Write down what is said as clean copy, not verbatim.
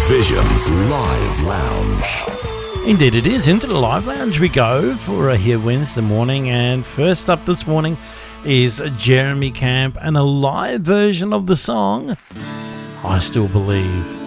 Visions Live Lounge. Indeed it is. Into the Live Lounge we go for a here Wednesday morning, and first up this morning is Jeremy Camp and a live version of the song I Still Believe.